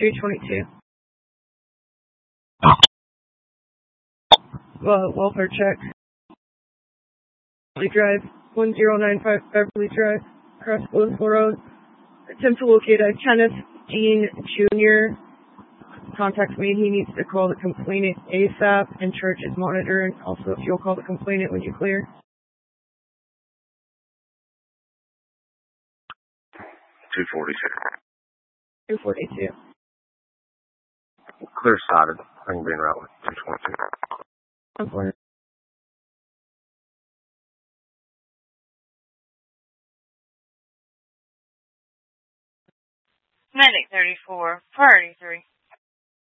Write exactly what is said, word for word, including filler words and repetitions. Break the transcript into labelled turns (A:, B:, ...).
A: thirty-three twenty-two. Well, welfare check. Beverly Drive, one zero nine five Beverly Drive, across Louisville Road. Attempt to locate a Kenneth Dean Junior Contact me. He needs to call the complainant ASAP, and church is monitoring. Also, if you'll call the complainant when you clear.
B: two forty-two.
A: two forty-two.
B: Clear spotted. I can be en route with two twenty-two.
A: I'm for it.
C: Medic thirty-four, priority three.